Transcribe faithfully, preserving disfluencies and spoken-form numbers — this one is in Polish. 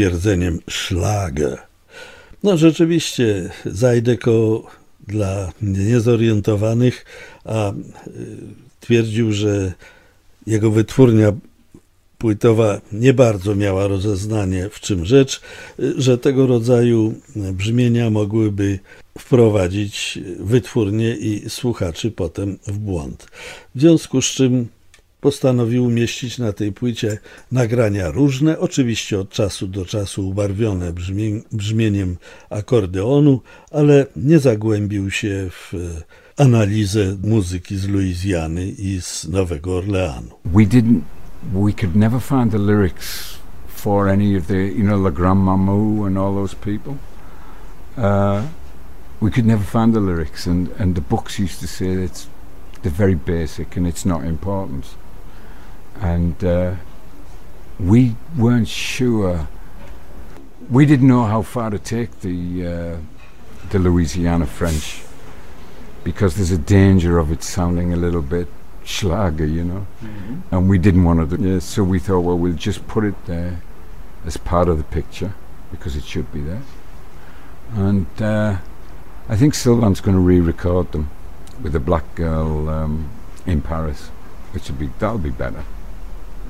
stwierdzeniem Schlager. No rzeczywiście, Zydeco dla niezorientowanych, a twierdził, że jego wytwórnia płytowa nie bardzo miała rozeznanie, w czym rzecz, że tego rodzaju brzmienia mogłyby wprowadzić wytwórnię i słuchaczy potem w błąd. W związku z czym postanowił umieścić na tej płycie nagrania różne, oczywiście od czasu do czasu ubarwione brzmi brzmieniem akordeonu, ale nie zagłębił się w analizę muzyki z Luizjany i z Nowego Orleanu. We didn't, we could never find the lyrics for any of the, you know, La Grande Mamou and all those people. Uh, we could never find the lyrics, and, and the books used to say it's they're very basic and it's not important. And uh, we weren't sure. We didn't know how far to take the uh, the Louisiana French, because there's a danger of it sounding a little bit Schlager, you know. Mm-hmm. And we didn't want to do yeah, so we thought, well, we'll just put it there as part of the picture, because it should be there. And uh, I think Sylvan's going to re-record them with a black girl um, in Paris, which will be, that'll be better.